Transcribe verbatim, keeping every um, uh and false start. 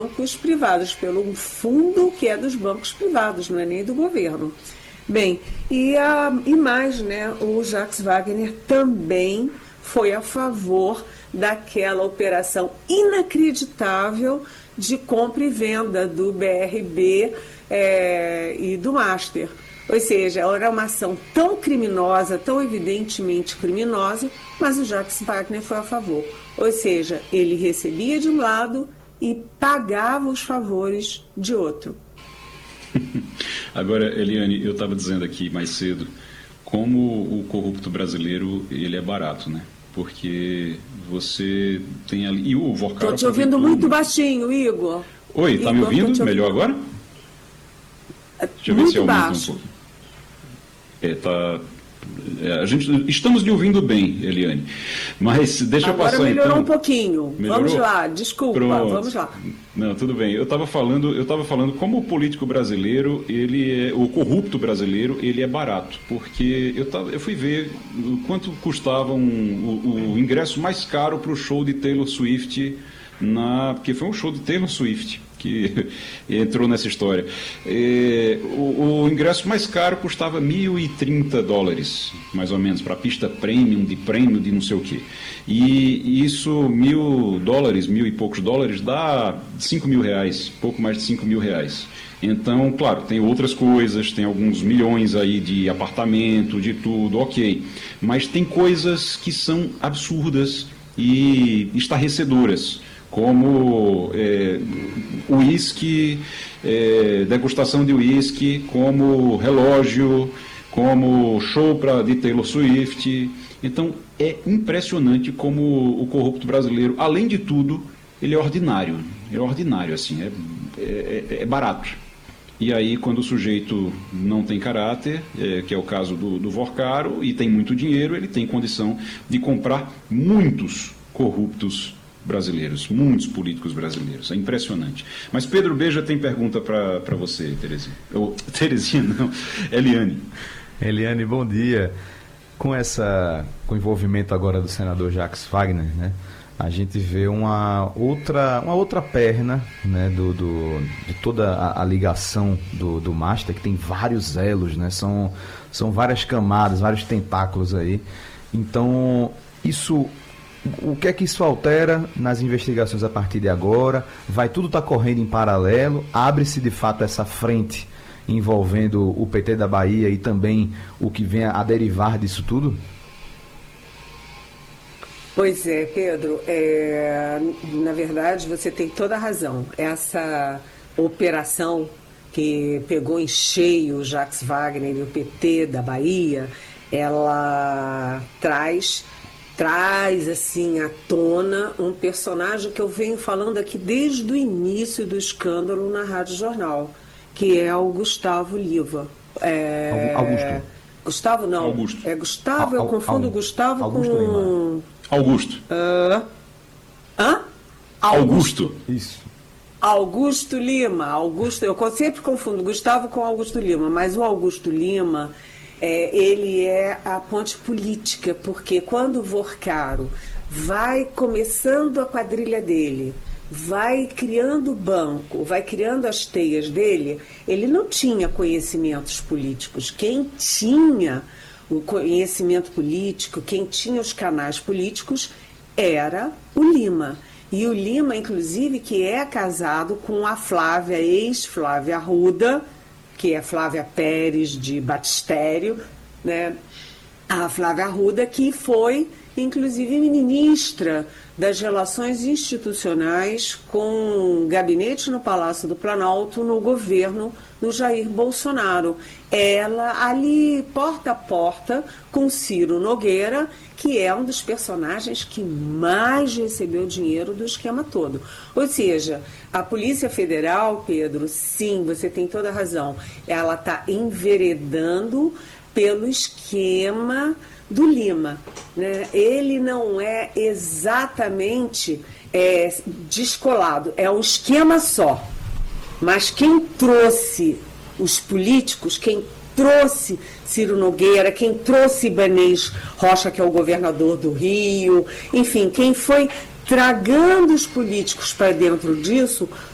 bancos privados, pelo fundo que é dos bancos privados, não é nem do governo. Bem, e, a, e mais, né, o Jacques Wagner também foi a favor daquela operação inacreditável de compra e venda do B R B é, e do Master. Ou seja, era uma ação tão criminosa, tão evidentemente criminosa, mas o Jacques Wagner foi a favor. Ou seja, ele recebia de um lado e pagava os favores de outro. Agora, Eliane, eu estava dizendo aqui mais cedo como o corrupto brasileiro ele é barato, né? Porque você tem ali... E o Vorcaro... Estou te ouvindo muito baixinho, Igor. Oi, está me ouvindo? ouvindo? Melhor agora? Deixa eu ver se eu aumento um pouco. É, tá... É, a gente, estamos lhe ouvindo bem, Eliane. Mas deixa Agora eu passar melhorou então. um pouquinho. Melhorou? Vamos lá, desculpa, Pronto. vamos lá. Não, tudo bem. Eu estava falando, eu estava falando como o político brasileiro, ele é, o corrupto brasileiro, ele é barato, porque eu, tava, eu fui ver quanto custava um, o, o ingresso mais caro para o show de Taylor Swift, na, porque foi um show de Taylor Swift que entrou nessa história. É, o, o ingresso mais caro custava mil e trinta dólares, mais ou menos, para a pista premium, de prêmio, de não sei o quê. E isso, mil dólares, mil e poucos dólares, dá cinco mil reais, pouco mais de cinco mil reais. Então, claro, tem outras coisas, tem alguns milhões aí de apartamento, de tudo, ok. Mas tem coisas que são absurdas e estarrecedoras, como uísque, é, é, degustação de uísque, como relógio, como show pra, de Taylor Swift. Então, é impressionante como o corrupto brasileiro, além de tudo, ele é ordinário. É ordinário, assim, é, é, é barato. E aí, quando o sujeito não tem caráter, é, que é o caso do, do Vorcaro, e tem muito dinheiro, ele tem condição de comprar muitos corruptos brasileiros, muitos políticos brasileiros. É impressionante. Mas Pedro Beja tem pergunta para você, Terezinha. Ou, Terezinha, não, Eliane. Eliane, bom dia. Com, essa, com o envolvimento agora do senador Jacques Wagner, né, a gente vê uma outra, uma outra perna, né, do, do, de toda a, a ligação do, do Master, que tem vários elos, né, são, são várias camadas, vários tentáculos aí. Então, isso... O que é que isso altera nas investigações a partir de agora? Vai tudo estar correndo em paralelo? Abre-se de fato essa frente envolvendo o P T da Bahia e também o que vem a derivar disso tudo? Pois é, Pedro. É, na verdade, você tem toda a razão. Essa operação que pegou em cheio o Jacques Wagner e o P T da Bahia, ela traz... traz assim à tona um personagem que eu venho falando aqui desde o início do escândalo na Rádio Jornal, que é o Gustavo Liva. É... Augusto. Gustavo não. Augusto. É Gustavo, eu Au, confundo Au, Gustavo Augusto com... Lima. Augusto. Uh... Hã? Augusto. Augusto. Isso. Augusto Lima. Augusto, eu sempre confundo Gustavo com Augusto Lima, mas o Augusto Lima... É, ele é a ponte política, porque quando o Vorcaro vai começando a quadrilha dele, vai criando o banco, vai criando as teias dele, ele não tinha conhecimentos políticos. Quem tinha o conhecimento político, quem tinha os canais políticos, era o Lima. E o Lima, inclusive, que é casado com a Flávia, ex-Flávia Arruda, que é Flávia Pérez de Batistério, né? A Flávia Arruda, que foi, inclusive, ministra das Relações Institucionais com gabinete no Palácio do Planalto, no governo do Jair Bolsonaro. Ela ali, porta a porta, com Ciro Nogueira, que é um dos personagens que mais recebeu dinheiro do esquema todo. Ou seja, a Polícia Federal, Pedro, sim, você tem toda a razão, ela está enveredando pelo esquema do Lima, né? Ele não é exatamente é, descolado, é um esquema só. Mas quem trouxe os políticos, quem trouxe Ciro Nogueira, quem trouxe Ibanez Rocha, que é o governador do Rio, enfim, quem foi tragando os políticos para dentro disso